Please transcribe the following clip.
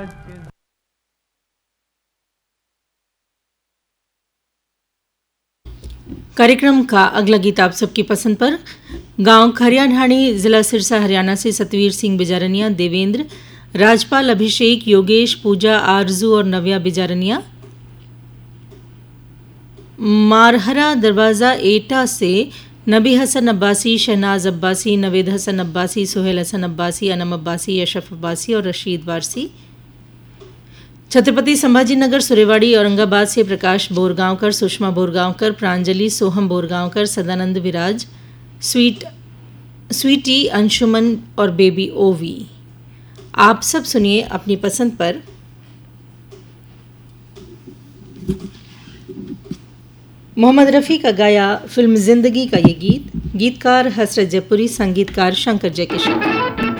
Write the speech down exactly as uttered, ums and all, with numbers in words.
कार्यक्रम का अगला गीत आप सबकी पसंद पर गांव खरियाढाणी, जिला सिरसा, हरियाणा से सतवीर सिंह बिजारनिया, देवेंद्र, राजपाल, अभिषेक, योगेश, पूजा, आरजू और नव्या बिजारनिया। मारहरा दरवाज़ा एटा से नबी हसन अब्बासी, शहनाज अब्बासी, नवेद हसन अब्बासी, सुहेल हसन अब्बासी, अनम अब्बासी, अशरफ अब्बासी और रशीद वारसी। छत्रपति संभाजी नगर, सुरेवाड़ी, औरंगाबाद से प्रकाश बोरगांवकर, सुषमा बोरगांवकर, प्रांजलि, सोहम बोरगांवकर, सदानंद विराज, स्वीट स्वीटी, अंशुमन और बेबी ओवी। आप सब सुनिए अपनी पसंद पर मोहम्मद रफ़ी का गाया फिल्म जिंदगी का ये गीत। गीतकार हसरत जयपुरी, संगीतकार शंकर जयकिशन।